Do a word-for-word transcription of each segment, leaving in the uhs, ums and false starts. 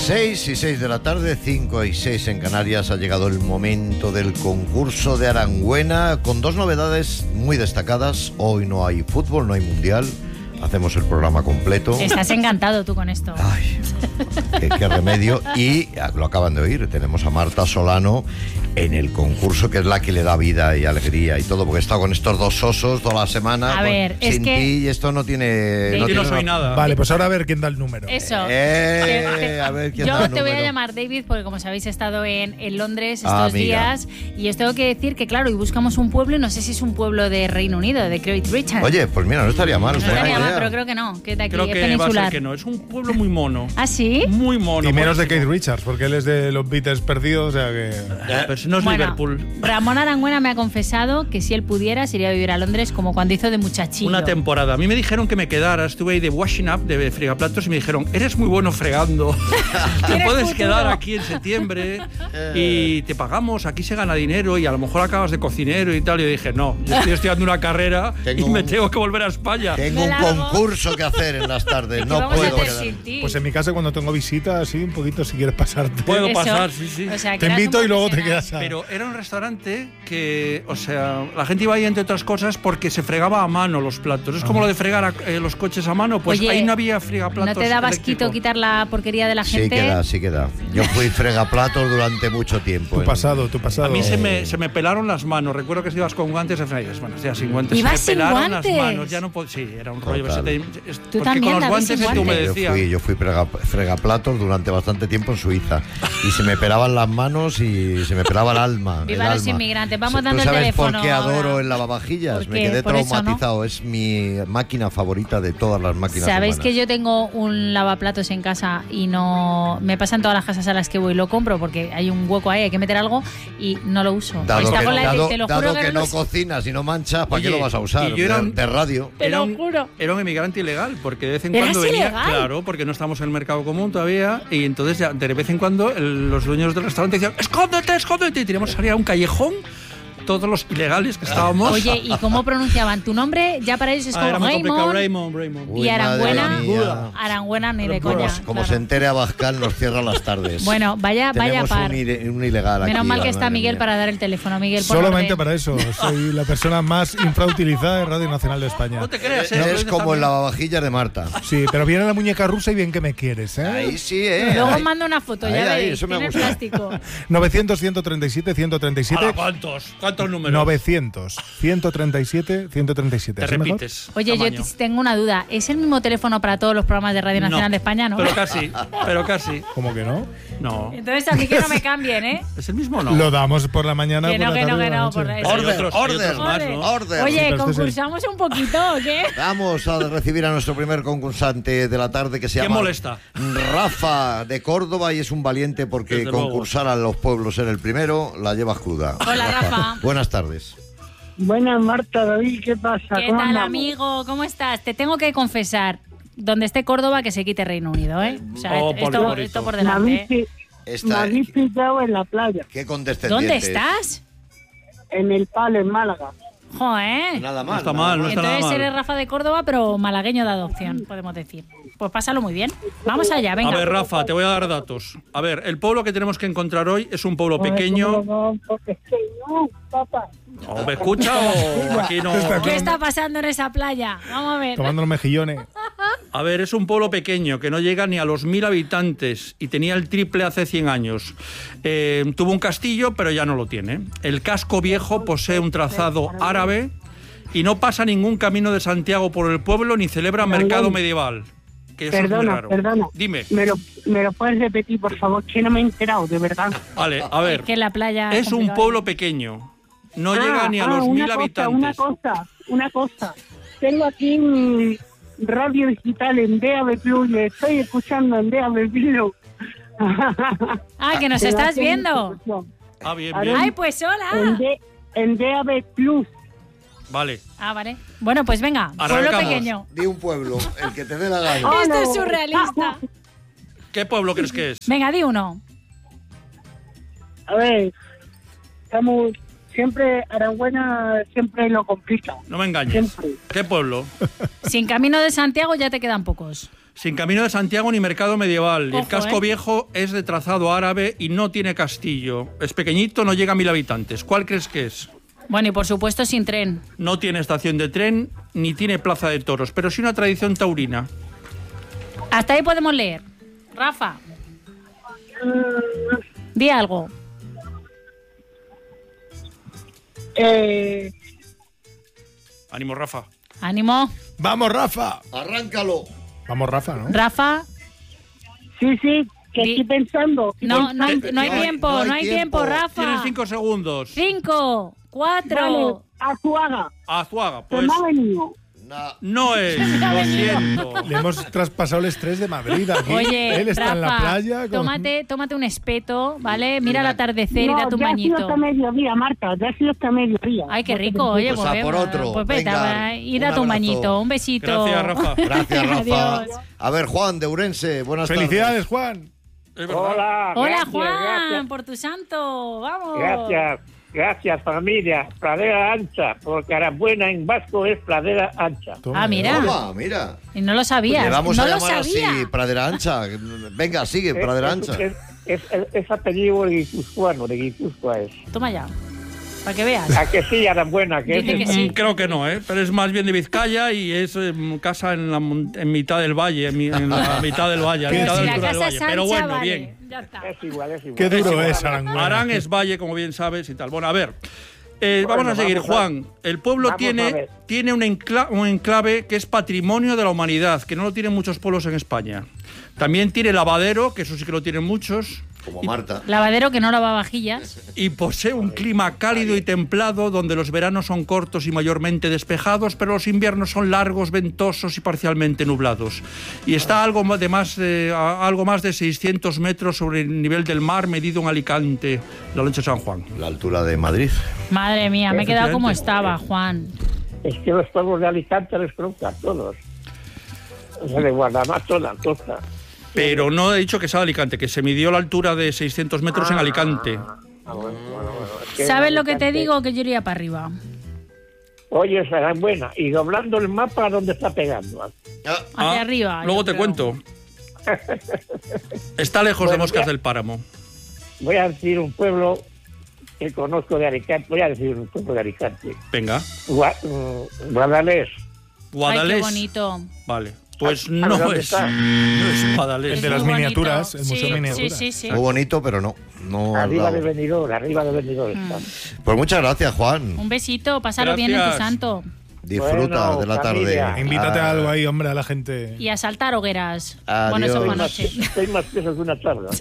seis y seis de la tarde, cinco y seis en Canarias. Ha llegado el momento del concurso de Arangüena con dos novedades muy destacadas. Hoy no hay fútbol, no hay mundial. Hacemos el programa completo. Estás encantado tú con esto. Ay, qué, qué remedio. Y lo acaban de oír, tenemos a Marta Solano en el concurso, que es la que le da vida y alegría y todo, porque he estado con estos dos osos toda la semana. A con, ver, es sin que... ti, y esto no tiene... No, tiene no soy una... nada. Vale, pues ahora a ver quién da el número. Eso. Eh, Te- te- a ver quién Yo da el te voy a número. llamar David porque, como sabéis, he estado en, en Londres estos Ah, amiga. días y os tengo que decir que, claro, y buscamos un pueblo, y no sé si es un pueblo de Reino Unido, de Great Britain. Oye, pues mira, no estaría mal. no buena estaría mal, idea. pero creo que no, que de aquí Creo es que va a peninsular. ser que no. Es un pueblo muy mono. ¿Ah, sí? Muy mono. Y menos de buenísimo. Keith Richards, porque él es de los Beatles perdidos, o sea que... Pero si no es Bueno, Liverpool. Ramón Arangüena me ha confesado que si él pudiera se iría a vivir a Londres como cuando hizo de muchachillo. Una temporada. A mí me dijeron que me quedara. Estuve ahí de washing up, de fregaplatos, y me dijeron, eres muy bueno fregando. Te Tienes puedes futuro. quedar aquí en septiembre y te pagamos. Aquí se gana dinero y a lo mejor acabas de cocinero y tal. Y yo dije, no, yo estoy estudiando una carrera Tengo y me un- tengo que volver a España. Tengo Me un largo. concurso que hacer en las tardes. ¿Qué No vamos a puedo hacer quedar. sin ti? Pues en mi casa, cuando tengo visita, así un poquito, si quieres pasarte. Puedo Eso. pasar, sí, sí. O sea, que Te eras invito un y luego te profesional. quedas a... Pero era un restaurante que, o sea, la gente iba ahí entre otras cosas porque se fregaba a mano los platos. Es como lo de fregar a- eh, los coches a mano, pues Oye, ahí no había fregaplatos. ¿No te daba eléctrico. asquito quitar la porquería de la Sí gente? queda, sí queda. Yo fui fregaplatos durante mucho tiempo. Tu en- pasado, tu pasado. A mí se me, se me pelaron las manos. Recuerdo que si ibas con guantes, bueno, ya sin guantes. ¿Ibas se me sin pelaron guantes? las manos. Ya no pod- sí, era un rollo. Total. Se te- es- porque también, con los David, guantes sin se te guantes. Yo humedecía. fui, yo fui frega- fregaplatos durante bastante tiempo en Suiza y se me pelaban las manos y se me pelaba el alma. Viva el los alma. inmigrantes. Vamos ¿Tú dando el sabes teléfono por qué adoro ahora? el lavavajillas? ¿Por Me qué? quedé Por eso, ¿no? traumatizado. Es mi máquina favorita de todas las máquinas Sabéis humanas. que yo tengo un lavaplatos en casa y no me pasan todas las casas a las que voy, lo compro porque hay un hueco ahí, hay que meter algo y no lo uso. Dado Está que, con la- dado- te lo dado juro que que no lo uso. cocinas y no manchas, ¿para qué Oye, lo vas a usar? y yo era de, un- de radio. Te Era lo un, juro. era un inmigrante ilegal, porque de vez en ¿Eras cuando venía. ilegal? Claro, porque no estamos en el mercado común todavía. Y entonces, ya, de vez en cuando, el- los dueños del restaurante decían: ¡escóndete, escóndete! Y teníamos que salir a un callejón, todos los ilegales que estábamos. Oye, ¿y cómo pronunciaban tu nombre? Ya para ellos es Ah, como era muy complicado. Raymond. Raymond, Raymond. Uy, Y Arangüena, madre mía. Arangüena ni de Como- coña. Como claro. se entere Abascal, nos cierra las tardes. Bueno, vaya, vaya Tenemos par. un, ire- un ilegal aquí. Menos mal que está madre Miguel mía. para dar el teléfono. Miguel, por Solamente orden. para eso. Soy la persona más infrautilizada de Radio Nacional de España. No te creas, No ¿eh? es como el lavavajillas de Marta. Sí, pero viene la muñeca rusa y bien que me quieres, ¿eh? Ahí sí, ¿eh? Luego Ahí. mando una foto, Ahí, ya ahí, veréis. eso me Tiene gusta. plástico. novecientos, ciento treinta y siete, ciento treinta y siete. Ahora, ¿Cuántos? ¿Cuántos números? novecientos, ciento treinta y siete, ciento treinta y siete. Te ¿Así mejor? repites. Oye, yo tamaño. t- tengo una duda. ¿Es el mismo teléfono para todos los programas de Radio Nacional No, de España, no? Pero casi, pero casi. ¿Cómo que no? No. Entonces a mí que no me cambien, ¿eh? ¿Es el mismo o no? Lo damos por la mañana, Que por no, la que no, tarde, que por la no, noche. por la- Hay Orden, otros- hay orden. otros más, ¿no? Orden. Oye, Sí, pero este es el- concursamos un poquito, ¿o qué? Vamos a recibir a nuestro primer concursante de la tarde, que se ¿Quién llama molesta? Rafa, de Córdoba, y es un valiente porque Desde luego. concursar a los pueblos en el primero la llevas cruda. Hola, Rafa. Buenas tardes. Buenas, Marta, David, ¿qué pasa? ¿Qué ¿Cómo tal, andamos? amigo? ¿Cómo estás? Te tengo que confesar, donde esté Córdoba, que se quite Reino Unido, ¿eh? O sea, Oh, esto, pobrecito. esto por Me delante, habéis, ¿eh? pi- me Esta, habéis pillado en la playa, qué condescendiente. ¿Dónde estás? en el Palo, en Málaga. Joder. Nada No mal. está nada mal, no está nada Entonces mal. eres Rafa de Córdoba, pero malagueño de adopción, podemos decir. Pues pásalo muy bien. Vamos allá, venga. A ver, Rafa, te voy a dar datos. A ver, el pueblo que tenemos que encontrar hoy es un pueblo pequeño. No, no, porque es que no, papá. ¿O me escucha o aquí no? ¿Qué está pasando en esa playa? Vamos a ver. Tomando los mejillones. A ver, es un pueblo pequeño que no llega ni a los mil habitantes y tenía el triple hace cien años. Eh, tuvo un castillo, pero ya no lo tiene. El casco viejo posee un trazado árabe y no pasa ningún camino de Santiago por el pueblo ni celebra mercado medieval. Que eso es muy Perdona, raro. perdona. Dime. ¿Me lo, ¿Me lo puedes repetir, por favor? Que no me he enterado, de verdad. Vale, a ver. Es que la playa Es un complicado. pueblo pequeño. No Ah, llega ni a ah, los una mil cosa, habitantes. Una cosa, una cosa. Tengo aquí mi radio digital en D A B Plus, le estoy escuchando en D A B Plus. Ah, que nos Pero estás hace viendo. mucha Ah, bien, A bien. ver. Ay, pues En, hola. D, en D A B Plus. Vale. Ah, vale. Bueno, pues venga, pueblo Arrancamos. pequeño. Di un pueblo, el que te dé la gana. Oh, Esto no. es surrealista. ¿Qué pueblo crees que es? Venga, di uno. A ver, estamos siempre Aranjuena siempre lo complica. No me engañes. Siempre. ¿Qué pueblo? Sin Camino de Santiago ya te quedan pocos. Sin Camino de Santiago ni mercado medieval. Y el Ojo, casco ¿eh? viejo es de trazado árabe y no tiene castillo. Es pequeñito, no llega a mil habitantes. ¿Cuál crees que es? Bueno, y por supuesto sin tren. No tiene estación de tren ni tiene plaza de toros, pero sí una tradición taurina. Hasta ahí podemos leer. Rafa, di algo. Eh, Ánimo, Rafa. Ánimo. ¡Vamos, Rafa! Arráncalo. Vamos, Rafa, ¿no? Rafa, sí, sí, que Di- estoy pensando. estoy no, no hay, pensando. no hay No hay- tiempo, no hay no hay tiempo, tiempo. Rafa. Tienes cinco segundos. Cinco, Vale, cuatro. Azuaga, Azuaga, se pues me ha venido. Nah. no es, lo siento. Le hemos traspasado el estrés de Madrid aquí. Oye, Él está Rafa, en la playa. Con... tómate, tómate un espeto, ¿vale? Mira el atardecer y No, date un ya ha sido bañito. hasta mediodía, Marta, ya ha sido hasta mediodía. Ay, qué No te rico, preocupes. oye, Pues a pues, por venga, otro, pues vete, venga, va, y un date un abrazo. bañito, un besito. Gracias, Rafa. Gracias, Rafa. Adiós. A ver, Juan de Urense, buenas ¡Felicidades, tardes. Juan! Es verdad. Hola, Hola, gracias, Juan, gracias, por tu santo, vamos. gracias, gracias familia, pradera ancha, porque Aranjuena en vasco es pradera ancha. Toma, Ah, mira. Toma, mira. Y no lo sabías, Le vamos no a lo llamar sabía. así, Pradera Ancha. Venga, sigue, Es- Pradera es, Ancha. es, es, es- es apellido de guipuzcoano, de Guipúzcoa es. Toma ya, para que veas. ¿A que sí, Aranjuena? Que Dice es que el- sí. Mm, Creo que no, ¿eh? Pero es más bien de Vizcaya y es eh, casa en, la, mon- en mitad del valle, en, mi- en la mitad del valle, a Pero mitad si de la altura del casa valle. es Pero ancha, bueno, vale, bien. ya está. Es igual, es igual. Qué duro igual. es Aranjuena. Arán es valle, como bien sabes y tal. Bueno, a ver. eh, Bueno, vamos a seguir, vamos a- Juan. El pueblo vamos a tiene, ver. tiene un, encla- un enclave que es patrimonio de la humanidad, que no lo tienen muchos pueblos en España. También tiene lavadero, que eso sí que lo tienen muchos. Como Marta. Lavadero que no lava vajillas. Y posee un clima cálido y templado, donde los veranos son cortos y mayormente despejados, pero los inviernos son largos, ventosos y parcialmente nublados. Y está algo más de, más de, a- algo más de seiscientos metros sobre el nivel del mar, medido en Alicante, la Loncha de San Juan. La altura de Madrid. Madre mía, me he quedado como Efectivamente. estaba, Juan. Es que los pueblos de Alicante les conozcan todos. O sea, de Guardamar toda la costa. Pero no he dicho que sea de Alicante, que se midió la altura de seiscientos metros en Alicante. Ah, bueno, bueno, bueno. Es que ¿Sabes en lo que te Alicante- digo? Que yo iría para arriba. Oye, Aranjuena, y doblando el mapa, ¿dónde está pegando? Ah, Hacia Ah, arriba. Luego yo te creo. cuento. Está lejos de Bueno, Moscas ya- del Páramo. Voy a decir un pueblo que conozco de Alicante. Voy a decir un pueblo de Alicante. Venga. Gua- mm, Guadalés. Ay, Guadalés. qué bonito. Vale. Pues Ah, no ¿dónde es, está? no es Guadalés. El de Es las muy miniaturas, bonito. el Museo Sí, de Miniaturas. Sí, sí, sí. Muy bonito, pero no. no al Arriba lado. de Benidorm, arriba de Benidorm está. Pues muchas gracias, Juan. Un besito, pásalo bien en tu Gracias. santo. Disfruta Bueno, de la familia. tarde. Invítate Ah, a algo ahí, hombre, a la gente. Y a saltar hogueras. Adiós. Bueno, eso fue Estoy más, anoche. estoy más peso que una charla.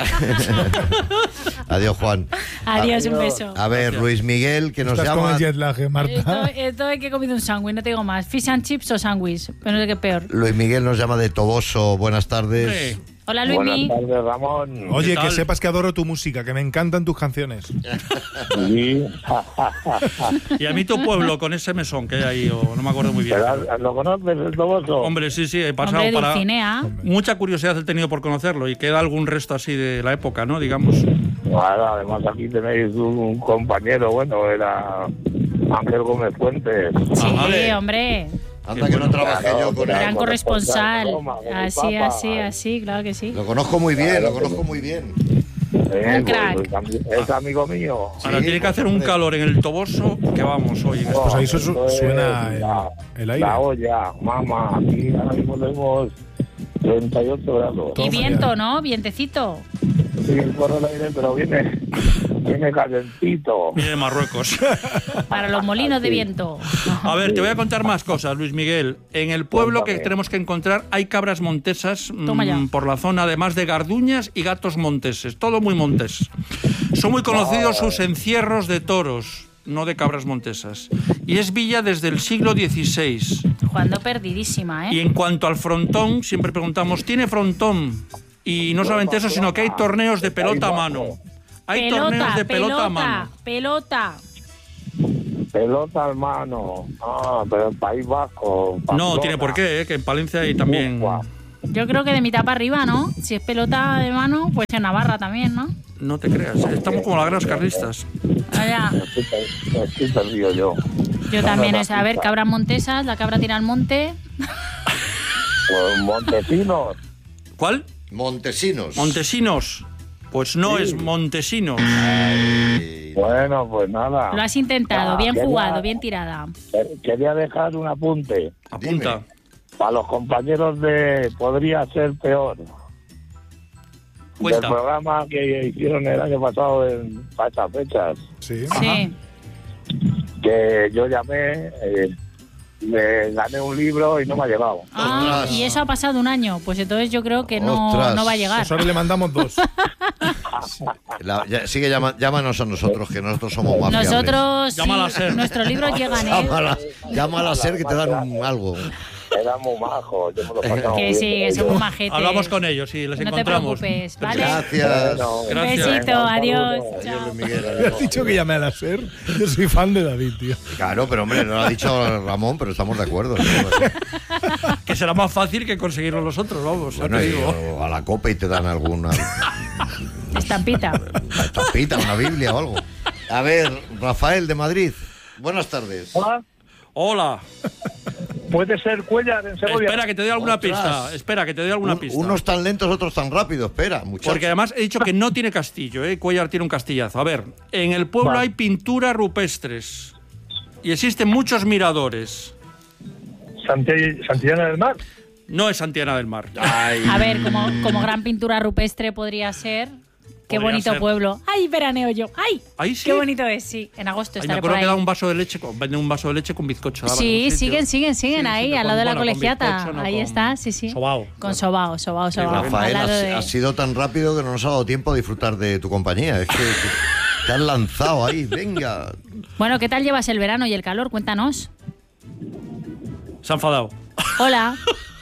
Adiós, Juan. Adiós, un Adiós. beso. A ver, Luis Miguel, que nos Estás con llama. el jet lag, eh, Marta. Esto, esto es que he comido un sándwich, no te digo más. Fish and chips o sándwich, pero no sé qué peor. Luis Miguel nos llama de Toboso. Buenas tardes. Sí. Hola, Buenas Luismi. tardes, Ramón. Oye, ¿Qué que tal? sepas que adoro tu música, que me encantan tus canciones. Sí. Y a mí tu pueblo con ese mesón que hay ahí, o no me acuerdo muy bien. Pero, ¿lo conoces, el Toboso? Hombre, sí, sí, he pasado Hombre, para... Dulcinea. Mucha curiosidad he tenido por conocerlo y queda algún resto así de la época, ¿no? Digamos. Bueno, además aquí tenéis un compañero, bueno, era Ángel Gómez Fuentes. Sí, Ah, vale. hombre. Anda que no trabajé yo con Gran él. corresponsal. Roma, con el Así, Papa. así, así, claro que sí. Lo conozco muy bien, lo conozco muy bien. Eh, Un crack. pues, es ami- es amigo mío. Ahora Sí, tiene que pues, hacer un hombre. calor en el Toboso que vamos hoy. en estos- Pues ahí su- Esto es suena el- la, el aire. La olla, mamá, aquí ahora mismo tenemos treinta y ocho grados. Y Toma viento, ya. ¿no? Vientecito. Sí, corre el aire, pero viene, viene calentito. Viene de Marruecos. Para los molinos de viento. A ver, te voy a contar más cosas, Luis Miguel. En el pueblo que Cuéntame. tenemos que encontrar hay cabras montesas mm, Toma ya. por la zona, además de garduñas y gatos monteses. Todo muy montés. Son muy conocidos sus encierros de toros, no de cabras montesas. Y es villa desde el siglo dieciséis. Jugando perdidísima, Y ¿eh? en cuanto al frontón, siempre preguntamos, ¿tiene frontón? Y no solamente eso, sino que hay torneos de pelota a mano. Hay torneos Pelota, de pelota a pelota, mano. pelota. Pelota al mano. Ah, pero en País Vasco. No Pamplona. tiene por qué, ¿eh? Que en Palencia hay también... Ufua. Yo creo que de mitad para arriba, ¿no? Si es pelota de mano, pues en Navarra también, ¿no? No te creas, estamos como las grandes carlistas. Allá. Estoy, per- estoy perdido yo. Yo No también, me es, a ver, pista. cabras montesas, la cabra tira al monte. Pues Montesinos. ¿Cuál? Montesinos. Montesinos. Pues no Sí. es Montesinos. Ay, Bueno, pues nada. Lo has intentado, Ah, bien quería- jugado, bien tirada. Quería dejar un apunte. Apunta. Para los compañeros de Podría Ser Peor. Cuenta. Del programa que hicieron el año pasado en para estas fechas. Sí. Sí. Que yo llamé, eh, me gané un libro y no me ha llegado. Ah, Ostras. y eso ha pasado un año. Pues entonces yo creo que no, Ostras. no va a llegar. Pues ahora le mandamos dos. La- ya- sigue, llama- llámanos a nosotros, que nosotros somos más fiables. Nosotros, sí, Llámala a Ser. nuestros libros llegan, ¿eh? Llámala, llámala a ser que te dan un- algo. Era muy majo, yo me lo pasaba Que muy sí, bien que con somos ellos. majetes. Hablamos con ellos y les No te encontramos. preocupes, ¿vale? Gracias. Bueno, Un Gracias. besito, Venga, un adiós. saludo. Chao. Adiós, Luis Miguel, Me adiós. has dicho que llame a la SER. Yo soy fan de David, tío. Claro, pero hombre, no lo ha dicho Ramón, pero estamos de acuerdo. Que será más fácil que conseguirlo los otros, vamos. ya Bueno, te y, digo. o a la copa y te dan alguna Estampita. una estampita, una Biblia o algo. A ver, Rafael de Madrid. Buenas tardes. Hola, Hola. puede ser Cuellar en Segovia. Espera que te dé alguna Ostras. pista. Espera que te dé alguna Un- pista. unos tan lentos, otros tan rápidos. Espera, muchachos. Porque además he dicho que no tiene castillo, ¿eh? Cuellar tiene un castillazo. A ver, en el pueblo Va. hay pinturas rupestres y existen muchos miradores. Santi- Santillana del Mar. No es Santillana del Mar. Ay, A ver, como, como gran pintura rupestre podría ser. Qué Podría bonito ser. pueblo. ¡Ay, veraneo yo! ¡Ay! Ahí sí. Qué bonito es, sí. En agosto Ay, me estaré por acuerdo ahí. que da un vaso de leche, con, venden un vaso de leche con bizcocho. daba en Sí, algún sitio. siguen, siguen, siguen Sí, ahí, sí, al lado de la con- bueno, con colegiata. bizcocho, no ahí con está, sí, sí. sobao. Con sobao, sobao, sobao. al Rafael, lado has, de- has sido tan rápido que no nos ha dado tiempo a disfrutar de tu compañía. Es que te, te has lanzado ahí. Venga. Bueno, ¿qué tal llevas el verano y el calor? Cuéntanos. Se ha enfadado. Hola.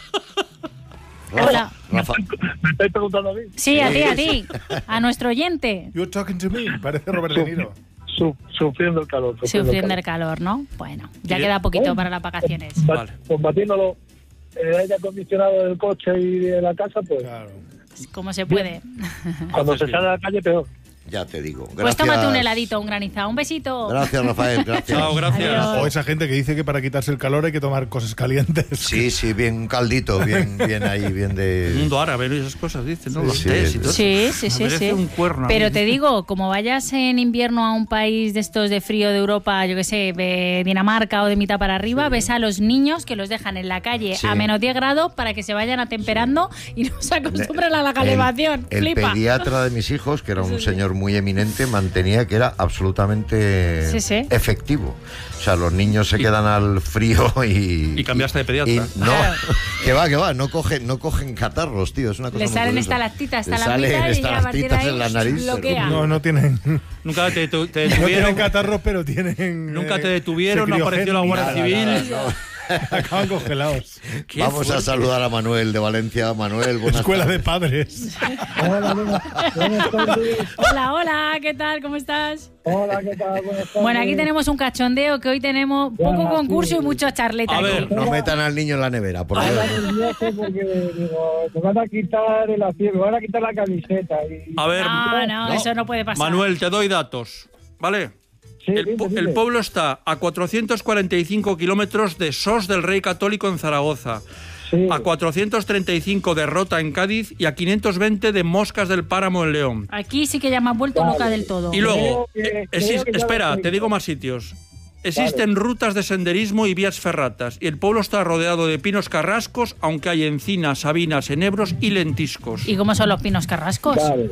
Rafa, Hola. Rafa, ¿Me estáis preguntando a mí? Sí, a ti, a ti. A nuestro oyente. You're talking to me. Parece Robert De Niro. Su- sufriendo el calor. Sufriendo el calor, ¿no? Bueno, ya Sí. queda poquito para las vacaciones. Ba- Vale. Combatiéndolo el aire acondicionado del coche y de la casa, pues Claro. Como se puede. cuando Haces se bien. sale a la calle, peor. ya te digo. Gracias. Pues tómate un heladito, un granizado. Un besito. Gracias, Rafael. Gracias. Chao, gracias. Adiós. O esa gente que dice que para quitarse el calor hay que tomar cosas calientes. Sí, sí, bien, un caldito, bien, bien ahí, bien El de. mundo árabe, ¿no? Y esas cosas dicen, ¿no? Sí, Los sí, tés y todo eso. Sí, sí, Me sí, merece sí. un cuerno. Pero ahí. te digo, como vayas en invierno a un país de estos de frío de Europa, yo que sé, de Dinamarca o de mitad para arriba, ves a los niños que los dejan en la calle Sí. a menos diez grados para que se vayan atemperando y no se acostumbren a la calefacción. El, el Flipa. pediatra de mis hijos, que era un señor muy eminente, mantenía que era absolutamente Sí, sí. efectivo. O sea, los niños se quedan al frío y... Y cambiaste de pediatra. y no, Claro. que va, que va, no cogen, no cogen catarros, tío. Es una cosa Le muy salen curiosa. estalactitas, Le estalagmitas salen y ya a partir de estalactitas ahí en la nariz. bloquea. No, no tienen, no Nunca te, tu- te tienen detuvieron. catarros, pero tienen. Nunca eh, te detuvieron, no apareció la Guardia criogenia. Civil. Acaban congelados. Qué Vamos a fuerte. saludar a Manuel de Valencia. Manuel, buenas Escuela de tardes. padres. Hola, buenas, buenas tardes. Hola, hola, ¿qué tal? ¿Cómo estás? Hola, ¿qué tal? Buenas tardes. Bueno, aquí tenemos un cachondeo que hoy tenemos poco Ya, concurso sí. y mucho charleta A aquí. ver. No metan al niño en la nevera, por Ahora favor. nervioso porque digo, me van a quitar el asiento, me van a quitar la camiseta. Y... A ver, No, no, eso no puede pasar. Manuel, te doy datos. ¿Vale? Sí, El, dime, pu- dime. el pueblo está a cuatrocientos cuarenta y cinco kilómetros de Sos del Rey Católico en Zaragoza, Sí. a cuatrocientos treinta y cinco de Rota en Cádiz y a quinientos veinte de Moscas del Páramo en León. Aquí sí que ya me has vuelto Vale. loca del todo. Y luego, Creo que- eh, creo exis- que ya espera, lo te tengo. digo más sitios. Existen rutas de senderismo y vías ferratas y el pueblo está rodeado de pinos carrascos, aunque hay encinas, sabinas, enebros y lentiscos. ¿Y cómo son los pinos carrascos? Vale.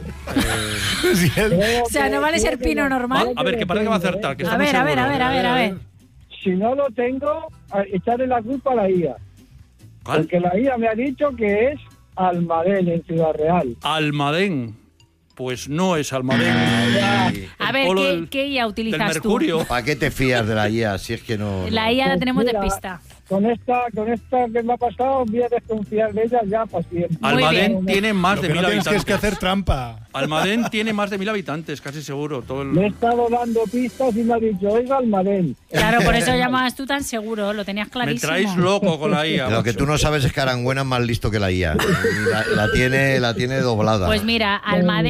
Si él- Creo O sea, no que- vale creo ser que pino no. normal. Creo A ver, que parece que va a tengo, acertar, que ¿eh? A estamos ver, a ver, a seguros. ver, a ver, a ver. Si no lo tengo, a- echarle la culpa a la I A. ¿Cuál? Porque la I A me ha dicho que es Almadén, en Ciudad Real. Almadén. Pues no es Almadén. Ay, A El ver, polo ¿qué, del- qué I A Del utilizas tú? Mercurio. ¿Para qué te fías de la I A si es que no... La no- I A la tenemos de Mira, pista. Con esta, con esta que me ha pasado, voy a desconfiar de ella ya para siempre. Almadén bien. tiene más Lo de que mil no tienes que es habitantes. que hacer trampa. Almadén tiene más de mil habitantes, casi seguro. Todo Le he el... estado dando pistas y me ha dicho, oiga, Almadén. Claro, por eso llamabas tú tan seguro, lo tenías Me clarísimo. traéis loco con la I A. Lo que macho. tú no sabes es que Arangüena es más listo que la I A. Y La, la tiene, la tiene doblada. Pues mira, Almadén